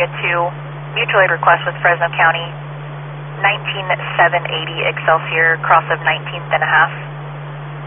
Area 2, mutual aid request with Fresno County, 19780 Excelsior, cross of 19th and a half.